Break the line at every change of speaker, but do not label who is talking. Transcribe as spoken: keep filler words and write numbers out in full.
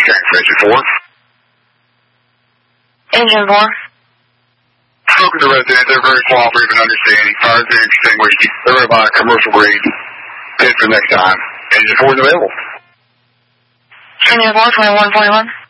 check for engine four.
Engine four.
Spoken to resident, they're very cooperative and understanding. Fire's been extinguished. They're going to buy a commercial grade pit for next time. Engine four is available.
Engine four, twenty-one forty-one.